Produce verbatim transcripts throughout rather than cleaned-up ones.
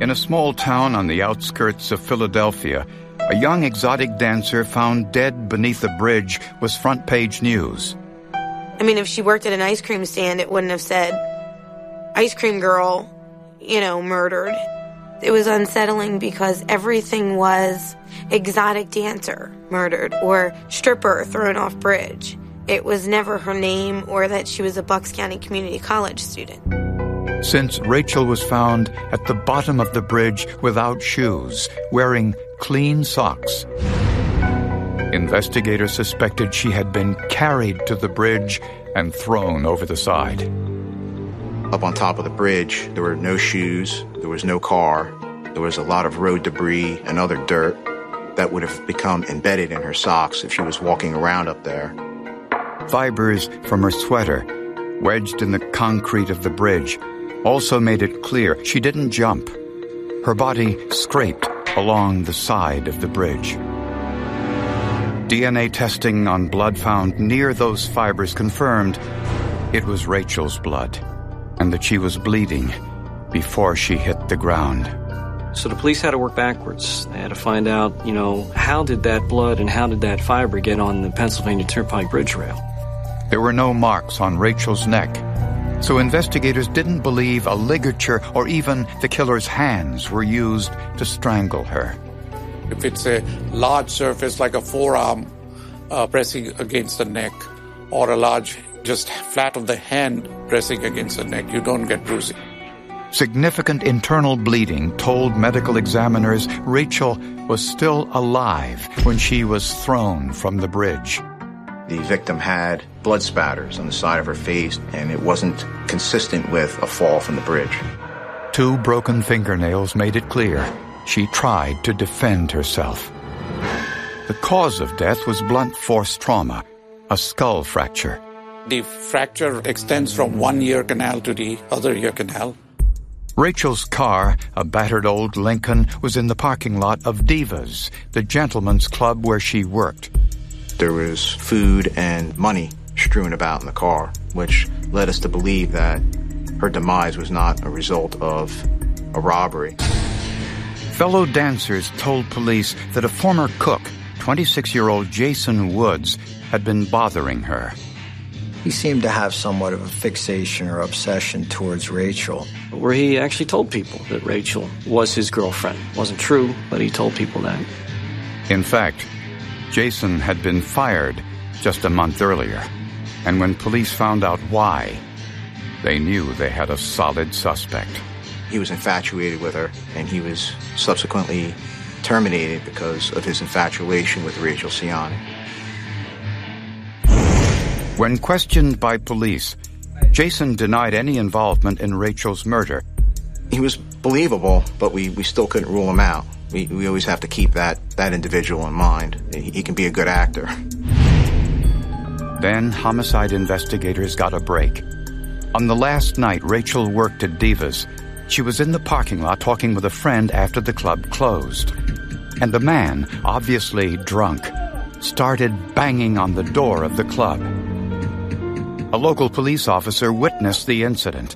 In a small town on the outskirts of Philadelphia, a young exotic dancer found dead beneath a bridge was front-page news. I mean, if she worked at an ice cream stand, it wouldn't have said, ice cream girl, you know, murdered. It was unsettling because everything was exotic dancer murdered or stripper thrown off bridge. It was never her name or that she was a Bucks County Community College student. Since Rachel was found at the bottom of the bridge without shoes, wearing clean socks, investigators suspected she had been carried to the bridge and thrown over the side. Up on top of the bridge, there were no shoes, there was no car, there was a lot of road debris and other dirt that would have become embedded in her socks if she was walking around up there. Fibers from her sweater, wedged in the concrete of the bridge, also made it clear she didn't jump. Her body scraped along the side of the bridge. D N A testing on blood found near those fibers confirmed it was Rachel's blood, and that she was bleeding before she hit the ground. So the police had to work backwards. They had to find out, you know, how did that blood and how did that fiber get on the Pennsylvania Turnpike bridge rail? There were no marks on Rachel's neck, so investigators didn't believe a ligature or even the killer's hands were used to strangle her. If it's a large surface like a forearm uh, pressing against the neck, or a large just flat of the hand pressing against the neck, you don't get bruising. Significant internal bleeding told medical examiners Rachel was still alive when she was thrown from the bridge. The victim had blood spatters on the side of her face, and it wasn't consistent with a fall from the bridge. Two broken fingernails made it clear she tried to defend herself. The cause of death was blunt force trauma, a skull fracture. The fracture extends from one ear canal to the other ear canal. Rachel's car, a battered old Lincoln, was in the parking lot of Divas, the gentleman's club where she worked. There was food and money strewn about in the car, which led us to believe that her demise was not a result of a robbery. Fellow dancers told police that a former cook, twenty-six-year-old Jason Woods, had been bothering her. He seemed to have somewhat of a fixation or obsession towards Rachel. Where he actually told people that Rachel was his girlfriend. Wasn't true, but he told people that. In fact, Jason had been fired just a month earlier, and when police found out why, they knew they had a solid suspect. He was infatuated with her, and he was subsequently terminated because of his infatuation with Rachel Ciani. When questioned by police, Jason denied any involvement in Rachel's murder. He was believable, but we, we still couldn't rule him out. We, we always have to keep that, that individual in mind. He, he can be a good actor. Then homicide investigators got a break. On the last night Rachel worked at Divas, she was in the parking lot talking with a friend after the club closed. And the man, obviously drunk, started banging on the door of the club. A local police officer witnessed the incident.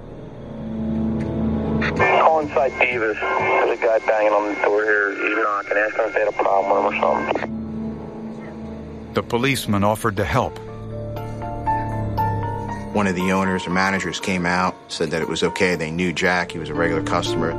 Call inside Divas. There's a guy banging on the door here. He's knocking. Ask him if they had a problem with him or something. The policeman offered to help. One of the owners or managers came out, said that it was okay. They knew Jack. He was a regular customer.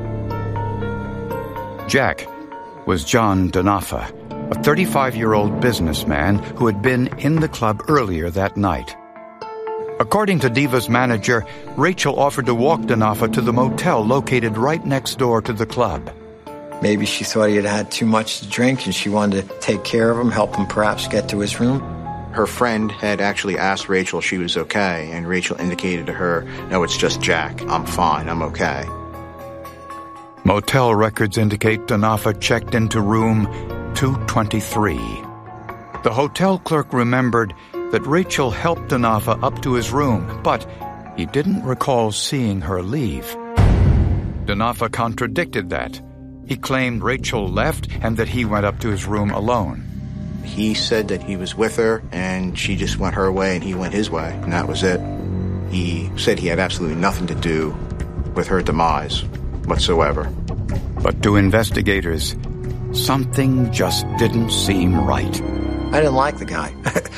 Jack was John Denofa, a thirty-five-year-old businessman who had been in the club earlier that night. According to Divas manager, Rachel offered to walk Denofa to the motel located right next door to the club. Maybe she thought he had had too much to drink and she wanted to take care of him, help him perhaps get to his room. Her friend had actually asked Rachel if she was okay, and Rachel indicated to her, no, it's just Jack. I'm fine. I'm okay. Motel records indicate Denofa checked into room two twenty-three. The hotel clerk remembered that Rachel helped Denofa up to his room, but he didn't recall seeing her leave. Denofa contradicted that. He claimed Rachel left and that he went up to his room alone. He said that he was with her and she just went her way and he went his way, and that was it. He said he had absolutely nothing to do with her demise. whatsoever. But to investigators, something just didn't seem right. I didn't like the guy.